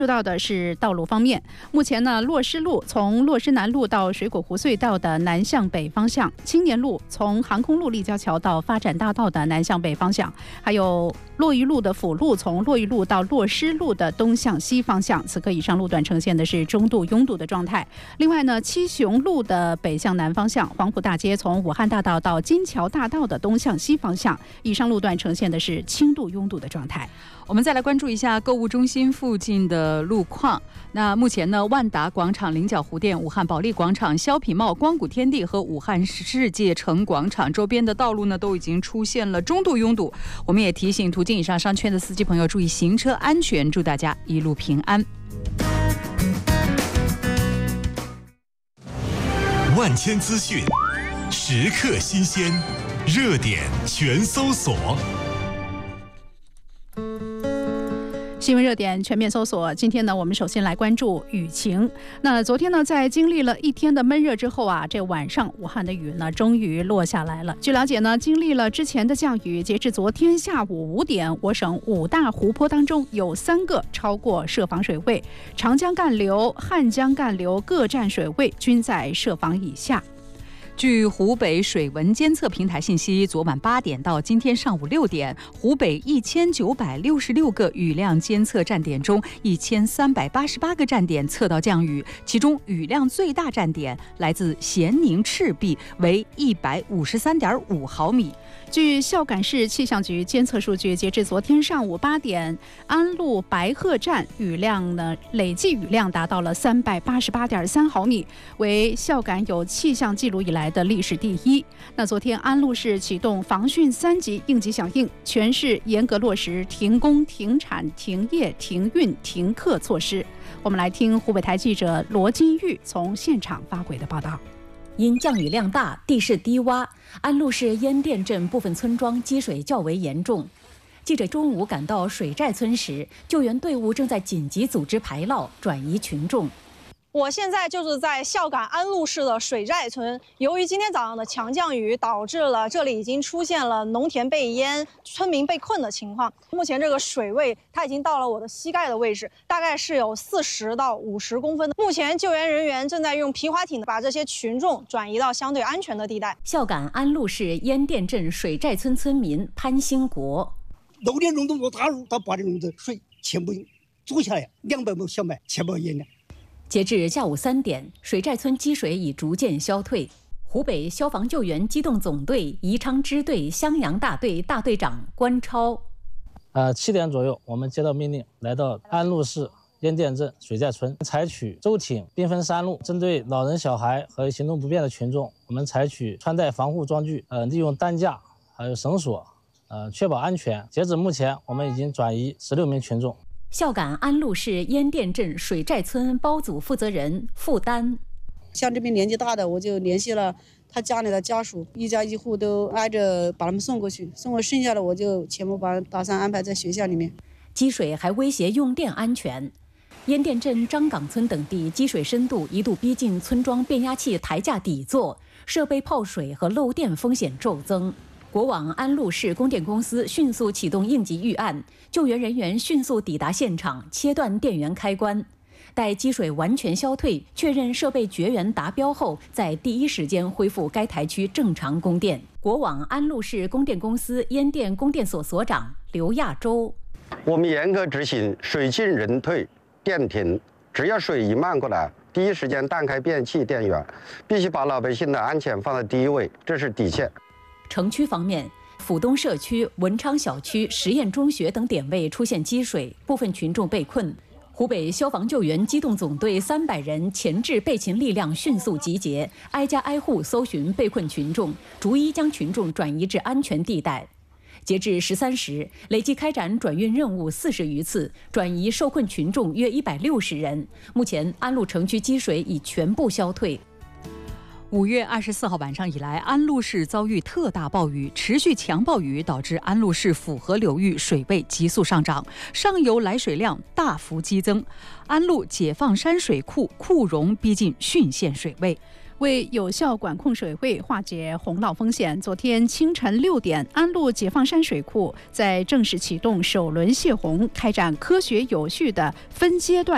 说到的是道路方面，目前呢，洛师路从洛师南路到水果湖隧道的南向北方向，青年路从航空路立交桥到发展大道的南向北方向，还有洛榆路的辅路从洛榆路到洛师路的东向西方向，此刻以上路段呈现的是中度拥堵的状态。另外呢，七雄路的北向南方向，黄埔大街从武汉大道到金桥大道的东向西方向，以上路段呈现的是轻度拥堵的状态。 我们再来关注一下购物中心附近的路况。那目前呢，万达广场、菱角湖店、武汉保利广场、肖品茂、光谷天地和武汉世界城广场周边的道路呢，都已经出现了中度拥堵。我们也提醒途经以上商圈的司机朋友注意行车安全，祝大家一路平安。 万千资讯，时刻新鲜，热点全搜索。 新闻热点全面搜索。今天呢，我们首先来关注雨情。那昨天呢，在经历了一天的闷热之后啊，这晚上武汉的雨呢，终于落下来了。据了解呢，经历了之前的降雨，截至昨天下午5点，我省5大湖泊当中有3个超过设防水位，长江干流、汉江干流各站水位均在设防以下。 据湖北水文监测平台信息，昨晚8点到今天上午6点，湖北1966个雨量监测站点中，1388个站点测到降雨，其中雨量最大站点来自咸宁赤壁，为153.5毫米。 据孝感市气象局监测数据，截至昨天上午8点，安陆白鹤站雨量呢累计雨量达到了388.3毫米，为孝感有气象记录以来的历史第一。那昨天安陆市启动防汛3级应急响应，全市严格落实停工、停产、停业、停运、停课措施。我们来听湖北台记者罗金玉从现场发回的报道。 因降雨量大，地势低洼，安陆市烟店镇部分村庄积水较为严重。记者中午赶到水寨村时，救援队伍正在紧急组织排涝，转移群众。 我现在就是在孝感安陆市的水寨村，由于今天早上的强降雨，导致了这里已经出现了农田被淹、村民被困的情况。目前这个水位它已经到了我的膝盖的位置，大概是有40到50公分的。目前救援人员正在用皮划艇把这些群众转移到相对安全的地带。 孝感安陆市烟店镇水寨村村民潘兴国 6点钟都落大雨，到8点钟的水全部筑下来，200亩小麦全部淹了。 截至下午3点，水寨村积水已逐渐消退。湖北消防救援机动总队宜昌支队襄阳大队大队长关超 ，7点左右，我们接到命令，来到安陆市烟店镇水寨村，采取舟艇兵分3路，针对老人、小孩和行动不便的群众，我们采取穿戴防护装具，利用担架还有绳索，确保安全。截止目前，我们已经转移16名群众。 孝感安陆市烟店镇水寨村包组负责人付丹， 像这边年纪大的，我就联系了他家里的家属，一家一户都挨着把他们送过去，送过剩下的我就全部打算安排在学校里面。 积水还威胁用电安全，烟店镇张岗村等地积水深度一度逼近村庄变压器台架底座，设备泡水和漏电风险骤增。国网安陆市供电公司迅速启动应急预案，救援人员迅速抵达现场，切断电源开关。待积水完全消退，确认设备绝缘达标后，在第一时间恢复该台区正常供电。国网安陆市供电公司烟店供电所所长刘亚洲： 我们严格执行水进人退、电停，只要水一漫过来，第一时间断开变气电源，必须把老百姓的安全放在第一位，这是底线。 城区方面，府东社区、文昌小区、实验中学等点位出现积水，部分群众被困。湖北消防救援机动总队300人前置备勤力量迅速集结，挨家挨户搜寻被困群众，逐一将群众转移至安全地带。截至13时，累计开展转运任务40余次，转移受困群众约160人。目前，安陆城区积水已全部消退。 5月24号晚上以来，安陆市遭遇特大暴雨，持续强暴雨导致安陆市府河流域水位急速上涨，上游来水量大幅激增，安陆解放山水库库容逼近汛限水位。 为有效管控水位，化解洪涝风险，昨天清晨6点，安陆解放山水库在正式启动首轮泄洪，开展科学有序的分阶段